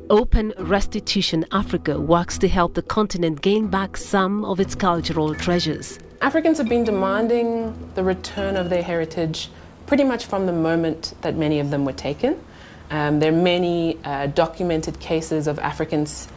Open Restitution Africa works to help the continent gain back some of its cultural treasures. Africans have been demanding the return of their heritage pretty much from the moment that many of them were taken. There are many documented cases of Africans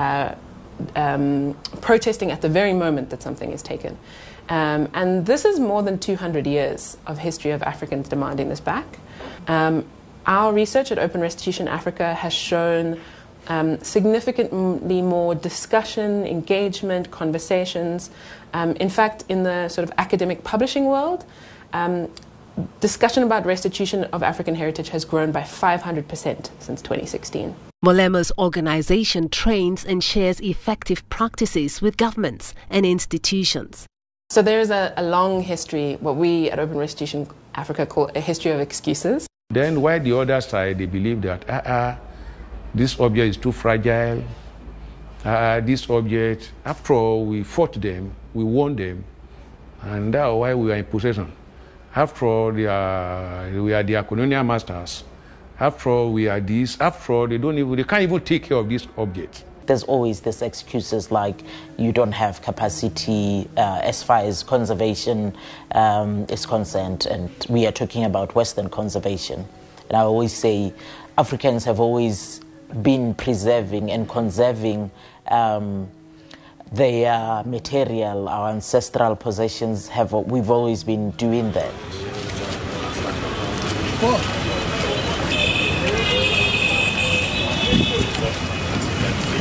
protesting at the very moment that something is taken. And this is more than 200 years of history of Africans demanding this back. Our research at Open Restitution Africa has shown significantly more discussion, engagement, conversations. In fact, in the sort of academic publishing world, discussion about restitution of African heritage has grown by 500% since 2016. Molema's organization trains and shares effective practices with governments and institutions. So there's a long history, what we at Open Restitution Africa call a history of excuses. Then why the other side, they believe that this object is too fragile, this object, after all, we fought them, we won them, and that's why we are in possession. After all, we are their colonial masters. After all, we are this. After all, they can't even take care of this object. There's always this excuses like you don't have capacity as far as conservation is concerned, and we are talking about Western conservation. And I always say Africans have always been preserving and conserving their material, our ancestral possessions. We've always been doing that.